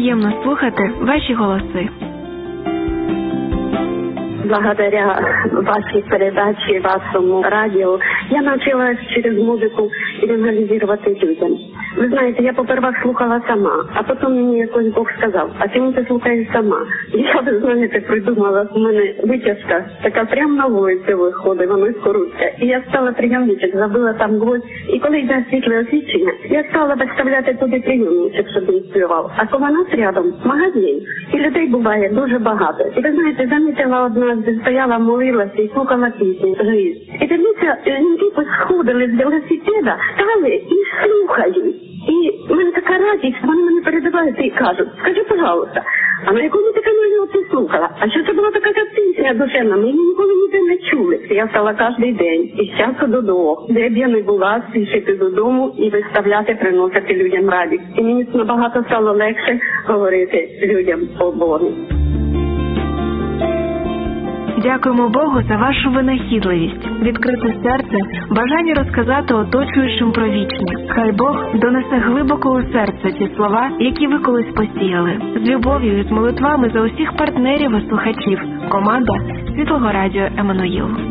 приємно слухати ваші голоси. Благодаря вашей передаче, вашему радио, я научилась через музыку евангелизировать людям. Ви знаєте, я попервах слухала сама, а потім мені якось Бог сказав, а чому ти слухаєш сама? І я, ви знаєте, придумала, у мене витяжка, така прямо на вулиці виходить, вона скоротка. І я стала прийомничок, забила там гвоздь. І коли йде світле освітлення, я стала виставляти туди прийомничок, щоб він співав. А коло нас рядом магазин. І людей буває дуже багато. І ви знаєте, замітила одна, стояла, молилася і слухала пісні. І дивіться, люди сходили з велосипеда, стали і слухають. І в мене така радість, вони мене передавають і кажуть, скажи, пожалуйста, а на якому ти каналі ти слухала? А що це була така пісня душевна? Ми її ніколи ніде не чули. Я стала кожен день із часу до того, де б я не була, спішити додому і виставляти, приносити людям радість. І мені набагато стало легше говорити людям по Богу. Дякуємо Богу за вашу винахідливість, відкрите серце, бажання розказати оточуючим про вічне. Хай Бог донесе глибоко у серце ті слова, які ви колись посіяли. З любов'ю і з молитвами за усіх партнерів і слухачів. Команда Світлого радіо Еммануїл.